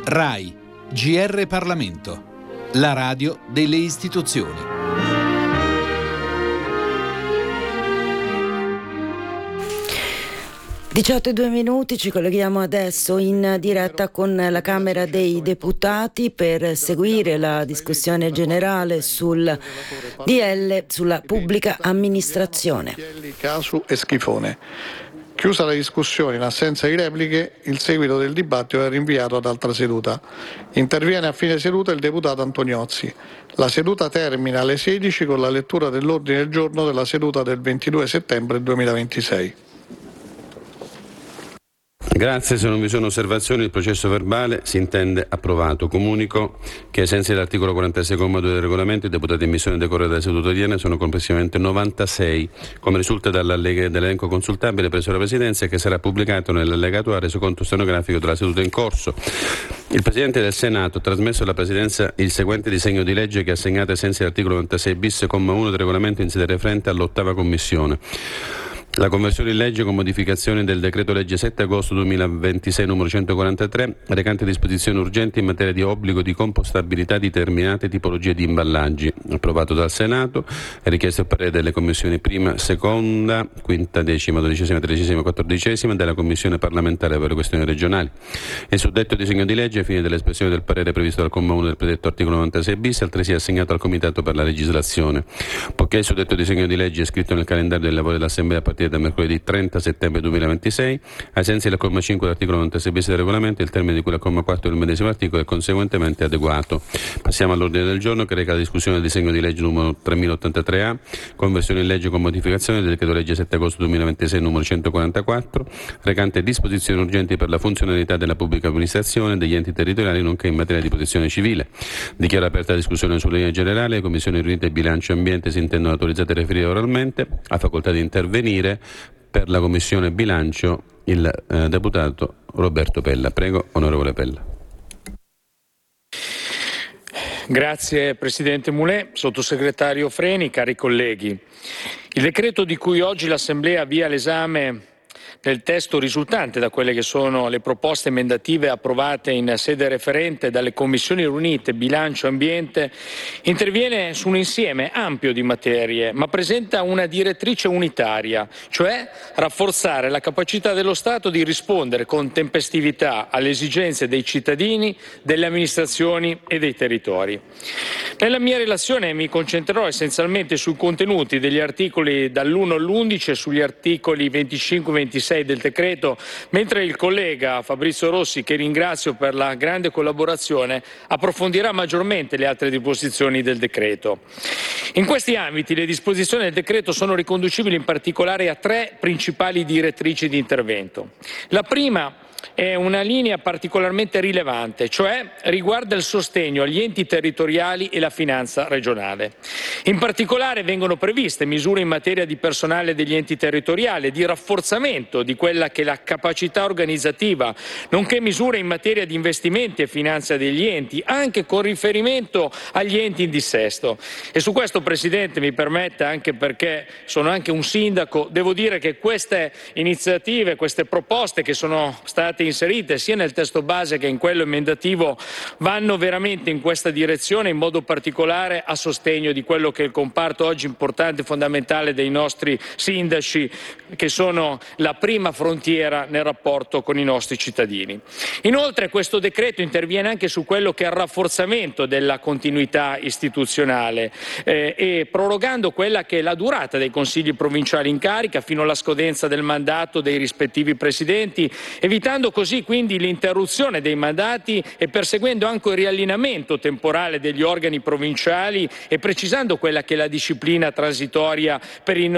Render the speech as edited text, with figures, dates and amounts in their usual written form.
RAI, GR Parlamento, la radio delle istituzioni. (18:02), ci colleghiamo adesso in diretta con la Camera dei Deputati per seguire la discussione generale sul DL sulla pubblica amministrazione. Casu e Schifone. Chiusa la discussione, in assenza di repliche, il seguito del dibattito è rinviato ad altra seduta. Interviene a fine seduta il deputato Antoniozzi. La seduta termina alle 16 con la lettura dell'ordine del giorno della seduta del 22 settembre 2026. Grazie, se non vi sono osservazioni il processo verbale si intende approvato. Comunico che ai sensi dell'articolo 46,2 del regolamento i deputati in missione decorre dalla seduta odierna sono complessivamente 96, come risulta dall'elenco consultabile presso la Presidenza e che sarà pubblicato nell'allegato A resoconto stenografico della seduta in corso. Il Presidente del Senato ha trasmesso alla Presidenza il seguente disegno di legge che è assegnato ai sensi dell'articolo 96 bis, comma 1 del regolamento in sede referente all'8ª Commissione. La conversione in legge con modificazioni del decreto legge 7 agosto 2026 numero 143 recante disposizioni urgenti in materia di obbligo di compostabilità di determinate tipologie di imballaggi, approvato dal Senato. È richiesto il parere delle commissioni prima, seconda, quinta, decima, dodicesima, tredicesima e quattordicesima della Commissione parlamentare per le questioni regionali. Il suddetto disegno di legge, ai fini dell'espressione del parere previsto dal comma 1 del predetto articolo 96 bis, altresì assegnato al Comitato per la legislazione. Poiché il suddetto disegno di legge è iscritto nel calendario dei lavori dell'Assemblea a partire da mercoledì 30 settembre 2026, ai sensi del comma 5 dell'articolo 96 bis del regolamento, il termine di cui al comma 4 del medesimo articolo è conseguentemente adeguato. Passiamo all'ordine del giorno, che reca la discussione del disegno di legge numero 3083A, conversione in legge con modificazione del decreto legge 7 agosto 2026 numero 144, recante disposizioni urgenti per la funzionalità della pubblica amministrazione degli enti territoriali nonché in materia di protezione civile. Dichiaro aperta la discussione sulla linea generale. Le commissioni riunite bilancio e ambiente si intendono autorizzate a riferire oralmente. Ha facoltà di intervenire per la Commissione Bilancio il deputato Roberto Pella. Prego, onorevole Pella. Grazie Presidente Mulè, Sottosegretario Freni, cari colleghi. Il decreto di cui oggi l'Assemblea avvia l'esame nel testo risultante da quelle che sono le proposte emendative approvate in sede referente dalle Commissioni riunite Bilancio e Ambiente interviene su un insieme ampio di materie, ma presenta una direttrice unitaria, cioè rafforzare la capacità dello Stato di rispondere con tempestività alle esigenze dei cittadini, delle amministrazioni e dei territori. Nella mia relazione mi concentrerò essenzialmente sui contenuti degli articoli dall'1 all'11 e sugli articoli 25-26 del decreto, mentre il collega Fabrizio Rossi, che ringrazio per la grande collaborazione, approfondirà maggiormente le altre disposizioni del decreto. In questi ambiti le disposizioni del decreto sono riconducibili in particolare a tre principali direttrici di intervento. La prima è una linea particolarmente rilevante, cioè riguarda il sostegno agli enti territoriali e la finanza regionale. In particolare vengono previste misure in materia di personale degli enti territoriali, di rafforzamento di quella che è la capacità organizzativa, nonché misure in materia di investimenti e finanza degli enti, anche con riferimento agli enti in dissesto. E su questo, Presidente, mi permetta, anche perché sono anche un sindaco, devo dire che queste iniziative, queste proposte che sono state inserite sia nel testo base che in quello emendativo vanno veramente in questa direzione, in modo particolare a sostegno di quello che è il comparto oggi importante e fondamentale dei nostri sindaci, che sono la prima frontiera nel rapporto con i nostri cittadini. Inoltre questo decreto interviene anche su quello che è il rafforzamento della continuità istituzionale e prorogando quella che è la durata dei consigli provinciali in carica fino alla scadenza del mandato dei rispettivi presidenti, evitando così quindi l'interruzione dei mandati e perseguendo anche il riallineamento temporale degli organi provinciali e precisando quella che è la disciplina transitoria per i